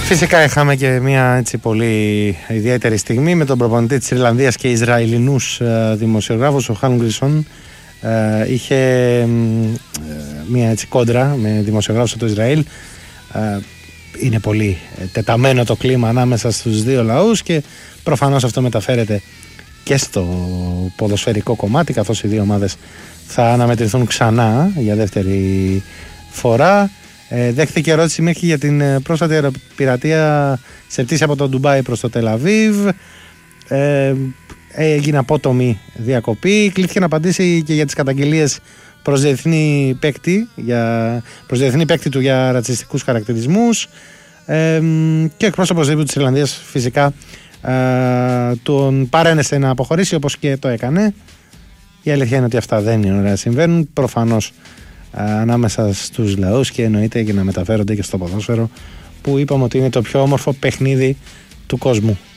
Φυσικά είχαμε και μια έτσι πολύ ιδιαίτερη στιγμή με τον προπονητή της Ιρλανδίας και Ισραηλινούς δημοσιογράφους. Ο Χάλμ Γκρισόν είχε μια έτσι κόντρα με δημοσιογράφους από το Ισραήλ. Είναι πολύ τεταμένο το κλίμα ανάμεσα στους δύο λαούς και προφανώς αυτό μεταφέρεται και στο ποδοσφαιρικό κομμάτι, καθώς οι δύο ομάδες θα αναμετρηθούν ξανά για δεύτερη φορά. Δέχθηκε ερώτηση μέχρι για την πρόσφατη αεροπειρατεία σε πτήση από το Ντουμπάι προς το Τελαβίβ. Έγινε απότομη διακοπή. Κλήθηκε να απαντήσει και για τις καταγγελίες προς διεθνή παίκτη του για ρατσιστικούς χαρακτηρισμούς. Και ο εκπρόσωπος της Ιρλανδίας φυσικά τον παρένεσε να αποχωρήσει, όπως και το έκανε. Η αλήθεια είναι ότι αυτά δεν είναι ωραία, συμβαίνουν προφανώς ανάμεσα στους λαούς και εννοείται και να μεταφέρονται και στο ποδόσφαιρο, που είπαμε ότι είναι το πιο όμορφο παιχνίδι του κόσμου.